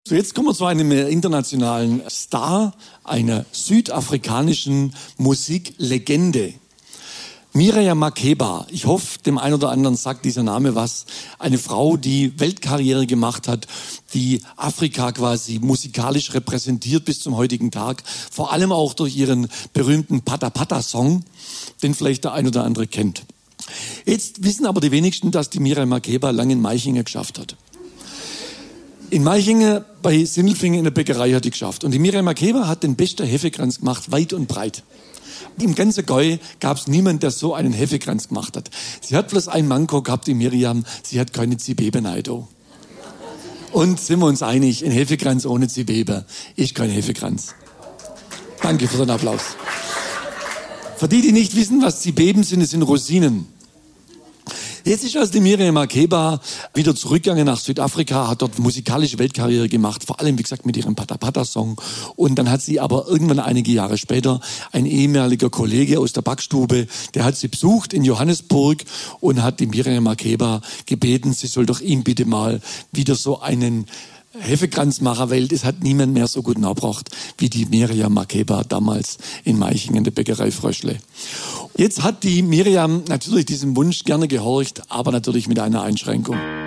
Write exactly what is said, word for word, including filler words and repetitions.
So, jetzt kommen wir zu einem internationalen Star, einer südafrikanischen Musiklegende. Miriam Makeba, ich hoffe, dem einen oder anderen sagt dieser Name was. Eine Frau, die Weltkarriere gemacht hat, die Afrika quasi musikalisch repräsentiert bis zum heutigen Tag. Vor allem auch durch ihren berühmten Pata Pata Song, den vielleicht der ein oder andere kennt. Jetzt wissen aber die wenigsten, dass die Miriam Makeba lange in Meichingen geschafft hat. In Meichingen bei Sindelfingen in der Bäckerei hat die geschafft. Und die Miriam Makeba hat den besten Hefekranz gemacht, weit und breit. Im ganzen Gäu gab es niemanden, der so einen Hefekranz gemacht hat. Sie hat bloß ein Manko gehabt, die Miriam, sie hat keine Zibebe-Neido. Und sind wir uns einig, ein Hefekranz ohne Zibebe ist kein Hefekranz. Danke für den Applaus. Für die, die nicht wissen, was Zibeben sind, es sind Rosinen. Jetzt ist also die Miriam Makeba wieder zurückgegangen nach Südafrika, hat dort musikalische Weltkarriere gemacht, vor allem, wie gesagt, mit ihrem Pata Pata Song. Und dann hat sie aber irgendwann einige Jahre später, ein ehemaliger Kollege aus der Backstube, der hat sie besucht in Johannesburg und hat die Miriam Makeba gebeten, sie soll doch ihm bitte mal wieder so einen Hefekranz machen, weil das hat niemand mehr so gut nachgebracht wie die Miriam Makeba damals in Meichingen, der Bäckerei Fröschle. Jetzt hat die Miriam natürlich diesem Wunsch gerne gehorcht, aber natürlich mit einer Einschränkung.